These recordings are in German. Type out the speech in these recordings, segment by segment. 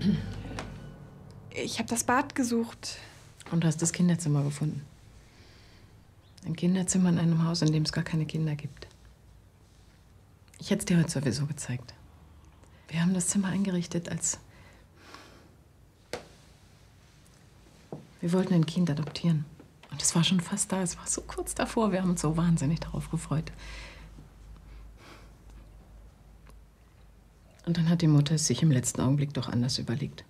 Ich habe das Bad gesucht. Und du hast das Kinderzimmer gefunden. Ein Kinderzimmer in einem Haus, in dem es gar keine Kinder gibt. Ich hätte es dir heute sowieso gezeigt. Wir haben das Zimmer eingerichtet als... Wir wollten ein Kind adoptieren. Und es war schon fast da. Es war so kurz davor. Wir haben uns so wahnsinnig darauf gefreut. Und dann hat die Mutter es sich im letzten Augenblick doch anders überlegt.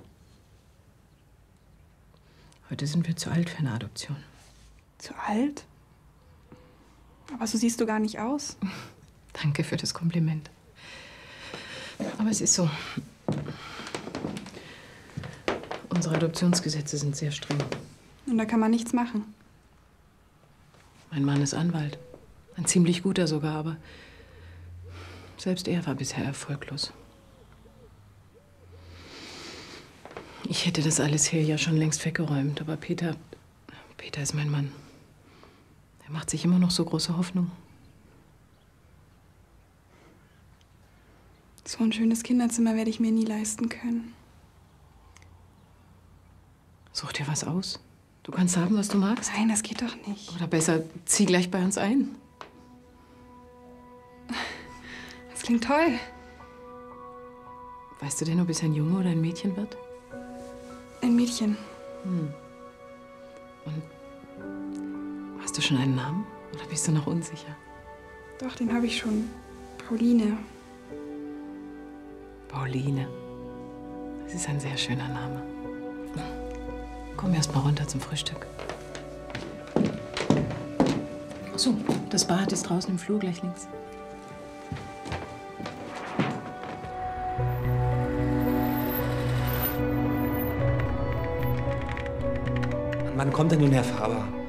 Heute sind wir zu alt für eine Adoption. Zu alt? Aber so siehst du gar nicht aus. Danke für das Kompliment. Aber es ist so. Unsere Adoptionsgesetze sind sehr streng. Und da kann man nichts machen. Mein Mann ist Anwalt. Ein ziemlich guter sogar, aber selbst er war bisher erfolglos. Ich hätte das alles hier ja schon längst weggeräumt, aber Peter ist mein Mann. Er macht sich immer noch so große Hoffnung. So ein schönes Kinderzimmer werde ich mir nie leisten können. Such dir was aus. Du kannst haben, was du magst. Nein, das geht doch nicht. Oder besser, zieh gleich bei uns ein. Das klingt toll. Weißt du denn, ob es ein Junge oder ein Mädchen wird? Ein Mädchen. Und hast du schon einen Namen? Oder bist du noch unsicher? Doch, den habe ich schon. Pauline. Pauline. Das ist ein sehr schöner Name. Komm erst mal runter zum Frühstück. Ach so, das Bad ist draußen im Flur, gleich links. Wann kommt denn nun Herr Faber?